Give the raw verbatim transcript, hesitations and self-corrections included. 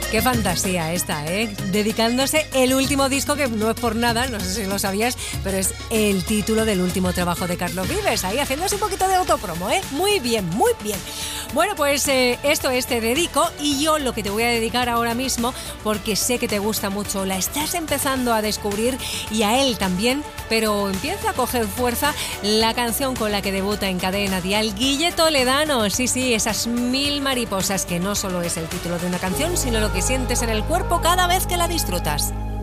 Qué fantasía esta, ¿eh? Dedicándose el último disco, que no es por nada, no sé si lo sabías, pero es el título del último trabajo de Carlos Vives, ahí haciéndose un poquito de autopromo, ¿eh? Muy bien, muy bien. Bueno, pues eh, esto es Te Dedico, y yo lo que te voy a dedicar ahora mismo, porque sé que te gusta mucho, la estás empezando a descubrir y a él también, pero empieza a coger fuerza la canción con la que debuta en Cadena Dial Guille Toledano. Sí, sí, esas mil mariposas, que no solo es el título de una canción, sino lo que sientes en el cuerpo cada vez que la disfrutas.